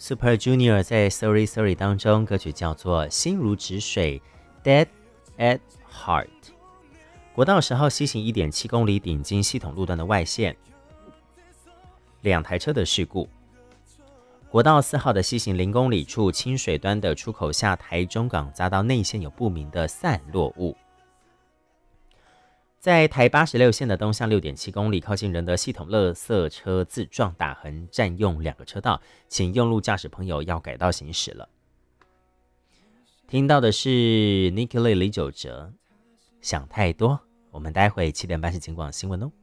Super Junior 在 Sorry Sorry 当中，歌曲叫做心如止水 Dead at Heart。国道10号西行 1.7 公里顶经系统路段的外线，2台车的事故。国道4号的西行0公里处清水端的出口下台中港匝道内线有不明的散落物。在台86线的东向 6.7 公里靠近仁德系统垃圾车自撞打横占用2个车道，请用路驾驶朋友要改道行驶了。听到的是 Nicky Lee 李玖哲，想太多。我们待会7点半是警广新闻哦。